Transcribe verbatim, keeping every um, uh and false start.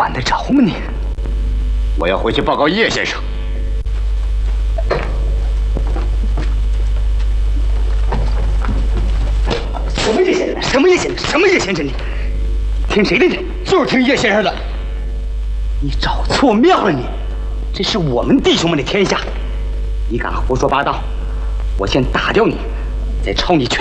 管得着吗你？ 我要回去报告叶先生。 什么叶先生？什么叶先生？什么叶先生？你听谁的？你就是听叶先生的。 你找错庙了你！这是我们弟兄们的天下，你敢胡说八道，我先打掉你，再抄你全。